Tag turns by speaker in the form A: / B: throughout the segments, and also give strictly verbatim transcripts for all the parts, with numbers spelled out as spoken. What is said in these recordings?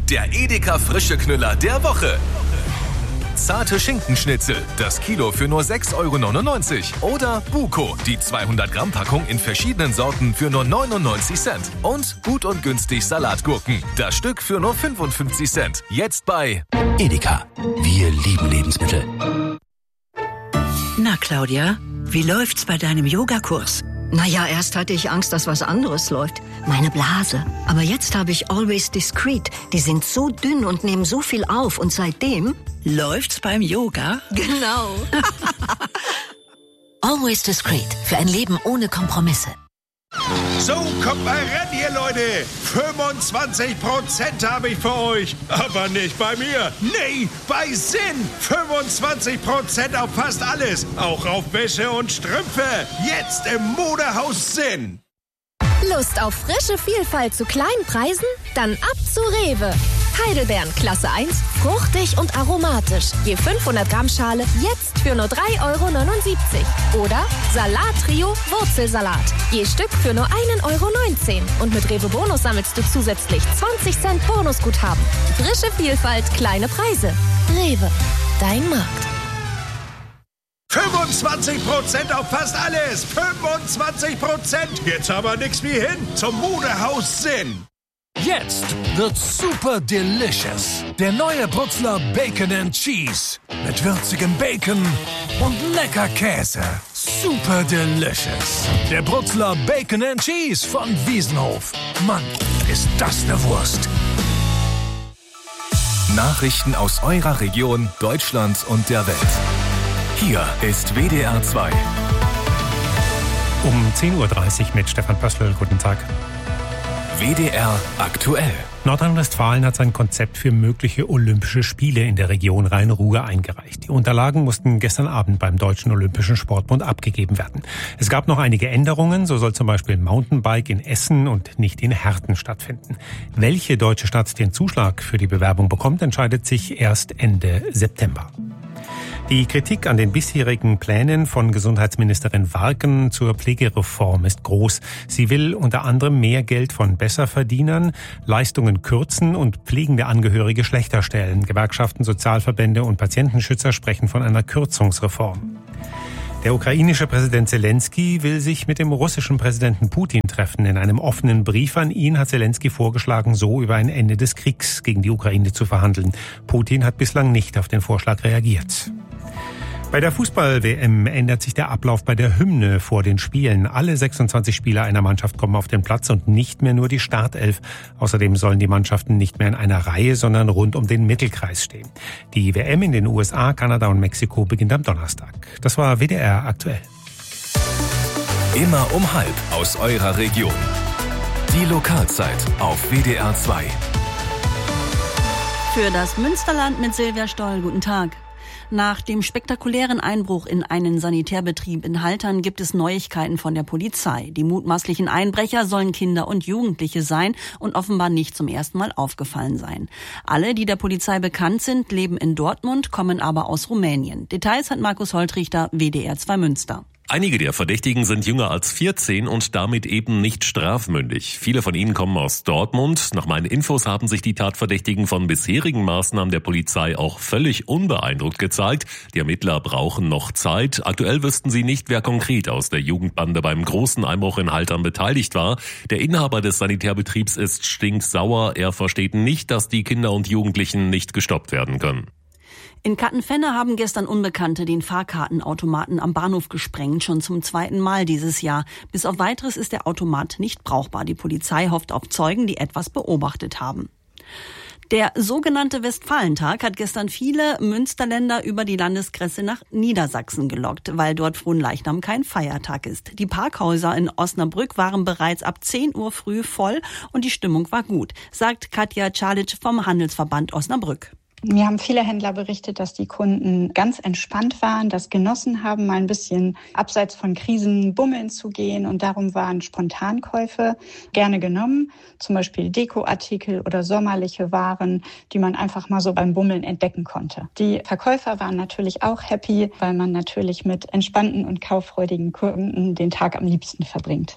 A: der Edeka frische Knüller der Woche. Zarte Schinkenschnitzel, das Kilo für nur sechs Euro neunundneunzig. Oder Buko, die zweihundert Gramm Packung in verschiedenen Sorten für nur neunundneunzig Cent. Und gut und günstig Salatgurken, das Stück für nur fünfundfünfzig Cent. Jetzt bei
B: Edeka. Wir lieben Lebensmittel.
C: Na, Claudia, wie läuft's bei deinem Yogakurs?
D: Naja, erst hatte ich Angst, dass was anderes läuft. Meine Blase. Aber jetzt habe ich Always Discreet. Die sind so dünn und nehmen so viel auf. Und seitdem...
C: Läuft's beim Yoga?
D: Genau.
E: Always Discreet. Für ein Leben ohne Kompromisse.
F: So, kommt mal ran, ihr Leute. fünfundzwanzig Prozent habe ich für euch. Aber nicht bei mir. Nee, bei Sinn. fünfundzwanzig Prozent auf fast alles. Auch auf Wäsche und Strümpfe. Jetzt im Modehaus Sinn.
G: Lust auf frische Vielfalt zu kleinen Preisen? Dann ab zu Rewe. Heidelbeeren Klasse eins, fruchtig und aromatisch. Je fünfhundert Gramm Schale jetzt für nur drei Euro neunundsiebzig. Oder Salat-Trio Wurzelsalat. Je Stück für nur ein Euro neunzehn. Und mit Rewe Bonus sammelst du zusätzlich zwanzig Cent Bonusguthaben. Frische Vielfalt, kleine Preise. Rewe, dein Markt.
F: fünfundzwanzig Prozent auf fast alles. fünfundzwanzig Prozent. Jetzt aber nix wie hin zum Modehaus Sinn.
H: Jetzt wird's super delicious. Der neue Brutzler Bacon and Cheese. Mit würzigem Bacon und lecker Käse. Super delicious. Der Brutzler Bacon and Cheese von Wiesenhof. Mann, ist das eine Wurst.
A: Nachrichten aus eurer Region, Deutschland und der Welt. Hier ist W D R zwei.
I: Um zehn Uhr dreißig mit Stefan Pössl. Guten Tag.
A: W D R aktuell.
I: Nordrhein-Westfalen hat sein Konzept für mögliche Olympische Spiele in der Region Rhein-Ruhr eingereicht. Die Unterlagen mussten gestern Abend beim Deutschen Olympischen Sportbund abgegeben werden. Es gab noch einige Änderungen, so soll zum Beispiel Mountainbike in Essen und nicht in Herten stattfinden. Welche deutsche Stadt den Zuschlag für die Bewerbung bekommt, entscheidet sich erst Ende September. Die Kritik an den bisherigen Plänen von Gesundheitsministerin Warken zur Pflegereform ist groß. Sie will unter anderem mehr Geld von Besserverdienern, Leistungen kürzen und pflegende Angehörige schlechter stellen. Gewerkschaften, Sozialverbände und Patientenschützer sprechen von einer Kürzungsreform. Der ukrainische Präsident Zelensky will sich mit dem russischen Präsidenten Putin treffen. In einem offenen Brief an ihn hat Zelensky vorgeschlagen, so über ein Ende des Kriegs gegen die Ukraine zu verhandeln. Putin hat bislang nicht auf den Vorschlag reagiert. Bei der Fußball-W M ändert sich der Ablauf bei der Hymne vor den Spielen. Alle sechsundzwanzig Spieler einer Mannschaft kommen auf den Platz und nicht mehr nur die Startelf. Außerdem sollen die Mannschaften nicht mehr in einer Reihe, sondern rund um den Mittelkreis stehen. Die W M in den U S A, Kanada und Mexiko beginnt am Donnerstag. Das war W D R aktuell.
A: Immer um halb aus eurer Region. Die Lokalzeit auf W D R zwei.
J: Für das Münsterland mit Silvia Stoll. Guten Tag. Nach dem spektakulären Einbruch in einen Sanitärbetrieb in Haltern gibt es Neuigkeiten von der Polizei. Die mutmaßlichen Einbrecher sollen Kinder und Jugendliche sein und offenbar nicht zum ersten Mal aufgefallen sein. Alle, die der Polizei bekannt sind, leben in Dortmund, kommen aber aus Rumänien. Details hat Markus Holtrichter, W D R zwei Münster.
K: Einige der Verdächtigen sind jünger als vierzehn und damit eben nicht strafmündig. Viele von ihnen kommen aus Dortmund. Nach meinen Infos haben sich die Tatverdächtigen von bisherigen Maßnahmen der Polizei auch völlig unbeeindruckt gezeigt. Die Ermittler brauchen noch Zeit. Aktuell wüssten sie nicht, wer konkret aus der Jugendbande beim großen Einbruch in Haltern beteiligt war. Der Inhaber des Sanitärbetriebs ist stinksauer. Er versteht nicht, dass die Kinder und Jugendlichen nicht gestoppt werden können.
J: In Kattenfenne haben gestern Unbekannte den Fahrkartenautomaten am Bahnhof gesprengt, schon zum zweiten Mal dieses Jahr. Bis auf Weiteres ist der Automat nicht brauchbar. Die Polizei hofft auf Zeugen, die etwas beobachtet haben. Der sogenannte Westfalentag hat gestern viele Münsterländer über die Landesgrenze nach Niedersachsen gelockt, weil dort Fronleichnam kein Feiertag ist. Die Parkhäuser in Osnabrück waren bereits ab zehn Uhr früh voll und die Stimmung war gut, sagt Katja Czalic vom Handelsverband Osnabrück.
L: Mir haben viele Händler berichtet, dass die Kunden ganz entspannt waren, das genossen haben, mal ein bisschen abseits von Krisen bummeln zu gehen. Und darum waren Spontankäufe gerne genommen, zum Beispiel Dekoartikel oder sommerliche Waren, die man einfach mal so beim Bummeln entdecken konnte. Die Verkäufer waren natürlich auch happy, weil man natürlich mit entspannten und kauffreudigen Kunden den Tag am liebsten verbringt.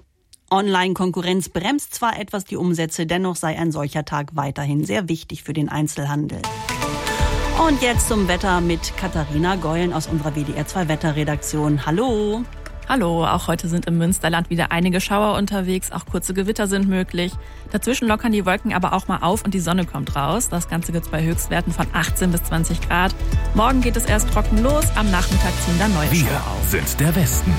J: Online-Konkurrenz bremst zwar etwas die Umsätze, dennoch sei ein solcher Tag weiterhin sehr wichtig für den Einzelhandel. Und jetzt zum Wetter mit Katharina Geulen aus unserer W D R zwei Wetterredaktion. Hallo!
M: Hallo, auch heute sind im Münsterland wieder einige Schauer unterwegs, auch kurze Gewitter sind möglich. Dazwischen lockern die Wolken aber auch mal auf und die Sonne kommt raus. Das Ganze gibt's bei Höchstwerten von achtzehn bis zwanzig Grad. Morgen geht es erst trocken los, am Nachmittag ziehen dann neue
A: Wir
M: Schauer auf.
A: sind der Westen.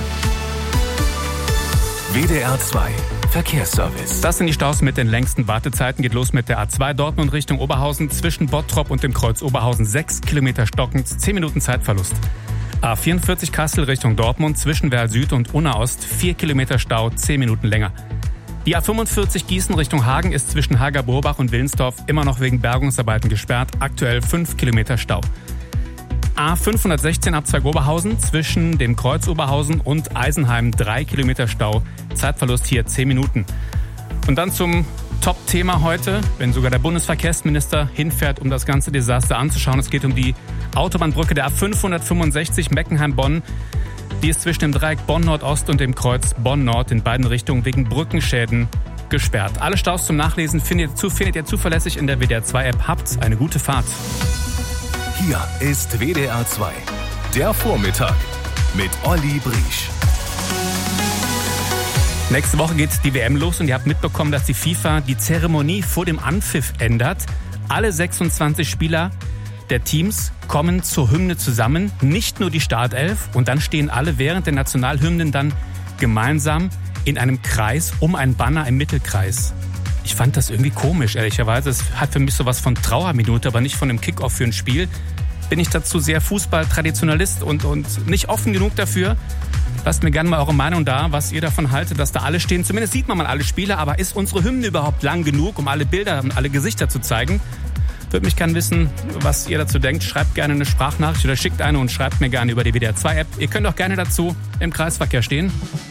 A: W D R zwei Verkehrsservice.
N: Das sind die Staus mit den längsten Wartezeiten. Geht los mit der A zwei Dortmund Richtung Oberhausen. Zwischen Bottrop und dem Kreuz Oberhausen sechs Kilometer stockend, zehn Minuten Zeitverlust. A vierundvierzig Kassel Richtung Dortmund. Zwischen Werl Süd und Unna Ost vier Kilometer Stau, zehn Minuten länger. Die A fünfundvierzig Gießen Richtung Hagen ist zwischen Hager-Burbach und Willensdorf immer noch wegen Bergungsarbeiten gesperrt. Aktuell fünf Kilometer Stau. A fünfhundertsechzehn Abzweig Oberhausen zwischen dem Kreuz Oberhausen und Eisenheim drei Kilometer Stau. Zeitverlust hier zehn Minuten. Und dann zum Top-Thema heute, wenn sogar der Bundesverkehrsminister hinfährt, um das ganze Desaster anzuschauen. Es geht um die Autobahnbrücke der A fünfhundertfünfundsechzig Meckenheim-Bonn. Die ist zwischen dem Dreieck Bonn-Nordost und dem Kreuz Bonn-Nord in beiden Richtungen wegen Brückenschäden gesperrt. Alle Staus zum Nachlesen findet ihr, findet ihr zuverlässig in der W D R zwei App. Habt eine gute Fahrt.
A: Hier ist W D R zwei, der Vormittag mit Olli Briesch.
N: Nächste Woche geht die W M los und ihr habt mitbekommen, dass die FIFA die Zeremonie vor dem Anpfiff ändert. Alle sechsundzwanzig Spieler der Teams kommen zur Hymne zusammen, nicht nur die Startelf. Und dann stehen alle während der Nationalhymnen dann gemeinsam in einem Kreis um ein Banner im Mittelkreis. Ich fand das irgendwie komisch, ehrlicherweise. Es hat für mich sowas von Trauerminute, aber nicht von einem Kickoff für ein Spiel. Bin ich dazu sehr Fußball-Traditionalist und, und nicht offen genug dafür. Lasst mir gerne mal eure Meinung da, was ihr davon haltet, dass da alle stehen. Zumindest sieht man mal alle Spiele, aber ist unsere Hymne überhaupt lang genug, um alle Bilder und alle Gesichter zu zeigen? Würde mich gerne wissen, was ihr dazu denkt. Schreibt gerne eine Sprachnachricht oder schickt eine und schreibt mir gerne über die W D R zwei App. Ihr könnt auch gerne dazu im Kreisverkehr stehen.